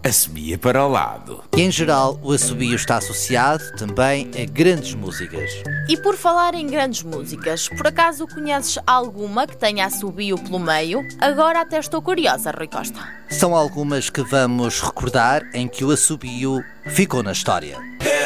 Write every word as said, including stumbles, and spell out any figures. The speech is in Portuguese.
assobia para o lado. E, em geral, o assobio está associado também a grandes músicas. E por falar em grandes músicas, por acaso conheces alguma que tenha assobio pelo meio? Agora até estou curiosa, Rui Costa. São algumas que vamos recordar em que o assobio ficou na história.